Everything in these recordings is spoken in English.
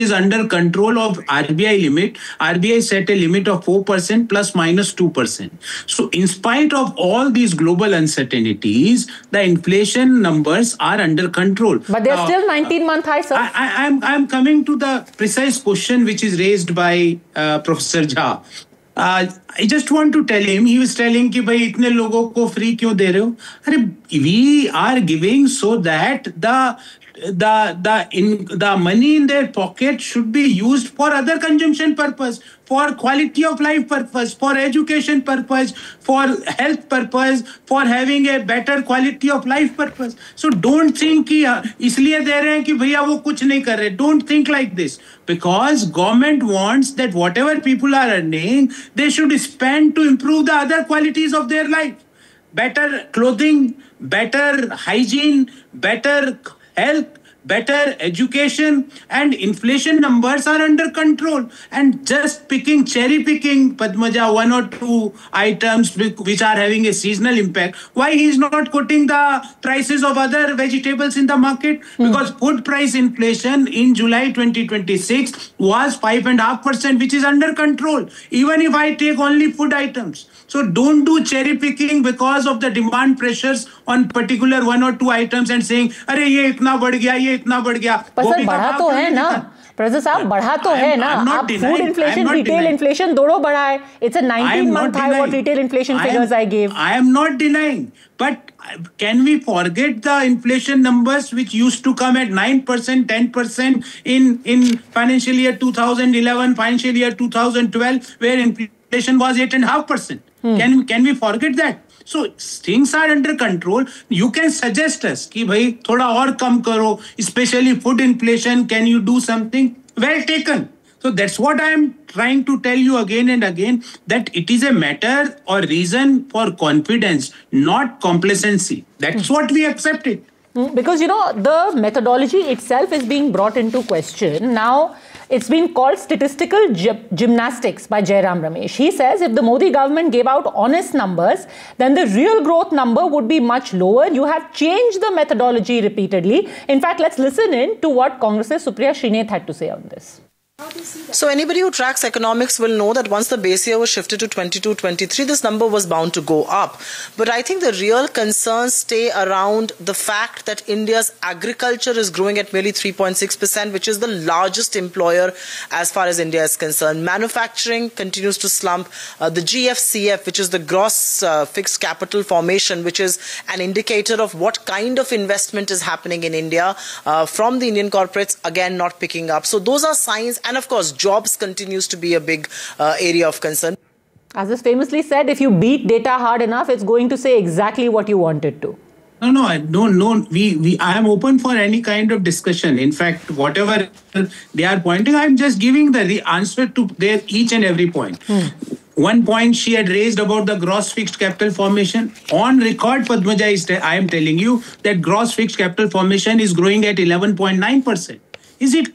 is under control of RBI limit. RBI set a limit of 4% plus minus 2%. So in spite of all these global uncertainties, the inflation numbers are under control. But they're still 19-month high, sir. I'm coming to the precise question which is raised by Professor Jha. I just want to tell him, he was telling कि भाई इतने लोगों को free क्यों दे रहे हो? अरे, we are giving so that the money in their pocket should be used for other consumption purpose, for quality of life purpose, for education purpose, for health purpose, for having a better quality of life purpose. So don't think कि इसलिए दे रहे हैं कि भैया वो कुछ नहीं कर रहे. Don't think like this, because government wants that whatever people are earning, they should spend to improve the other qualities of their life. Better clothing, better hygiene, better health, better education, and inflation numbers are under control. And just cherry picking, Padmaja, one or two items which are having a seasonal impact. Why he is not quoting the prices of other vegetables in the market? Because food price inflation in July 2026 was 5.5%, which is under control, even if I take only food items. So don't do cherry picking because of the demand pressures on particular one or two items and saying, अरे ये इतना बढ़ गया, ये इतना बढ़ गया. पर सर बढ़ा तो है ना, प्रोफेसर साहब बढ़ा तो है ना. आप फूड इन्फ्लेशन, रिटेल इन्फ्लेशन दोनों बढ़ा है. It's a 19-month high what retail inflation figures I gave. I am not denying, but can we forget the inflation numbers which used to come at 9%, 10% in financial year 2011, financial year 2012, where inflation was 8.5%. Can we forget that? So things are under control. You can suggest us कि भाई थोड़ा और कम करो, especially food inflation. Can you do something? Well taken. So that's what I am trying to tell you again and again, that it is a matter or reason for confidence, not complacency. That's what we accepted. Because, you know, the methodology itself is being brought into question. Now, it's been called statistical gymnastics by Jairam Ramesh. He says if the Modi government gave out honest numbers, then the real growth number would be much lower. You have changed the methodology repeatedly. In fact, let's listen in to what Congress's Supriya Srinath had to say on this. So anybody who tracks economics will know that once the base year was shifted to 22-23, this number was bound to go up. But I think the real concerns stay around the fact that India's agriculture is growing at merely 3.6%, which is the largest employer as far as India is concerned. Manufacturing continues to slump. The GFCF, which is the gross fixed capital formation, which is an indicator of what kind of investment is happening in India from the Indian corporates, again not picking up. So those are signs. And of course, jobs continues to be a big area of concern. As is famously said, if you beat data hard enough, it's going to say exactly what you want it to. No. I am open for any kind of discussion. In fact, whatever they are pointing, I'm just giving the answer to their each and every point. One point she had raised about the gross fixed capital formation. On record, Padmaja, I am telling you that gross fixed capital formation is growing at 11.9%. Is it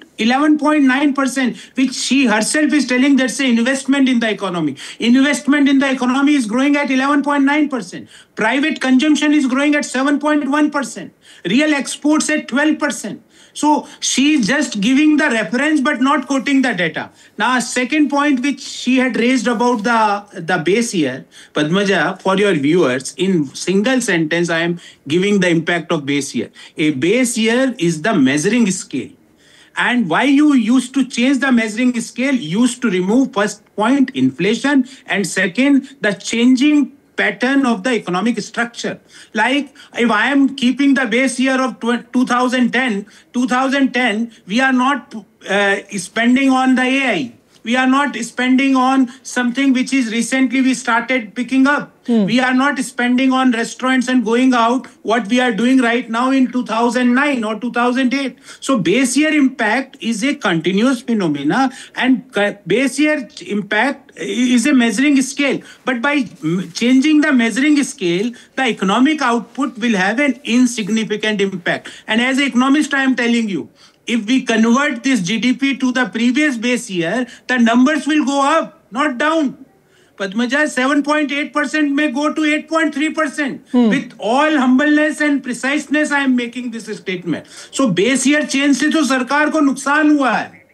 11.9%, which she herself is telling that's an investment in the economy? Investment in the economy is growing at 11.9%. Private consumption is growing at 7.1%. Real exports at 12%. So she's just giving the reference but not quoting the data. Now, second point which she had raised about the base year, Padmaja, for your viewers, in single sentence, I am giving the impact of base year. A base year is the measuring scale. And why you used to change the measuring scale, used to remove first point, inflation, and second, the changing pattern of the economic structure. Like if I am keeping the base year of 2010, we are not spending on the AI. We are not spending on something which is recently we started picking up. We are not spending on restaurants and going out, what we are doing right now in 2009 or 2008. So base year impact is a continuous phenomena, and base year impact is a measuring scale. But by changing the measuring scale, the economic output will have an insignificant impact. And as an economist, I am telling you, if we convert this GDP to the previous base year, the numbers will go up, not down. Padmaja, 7.8% may go to 8.3%. With all humbleness and preciseness, I am making this statement. So base year change से तो सरकार को नुकसान हुआ है.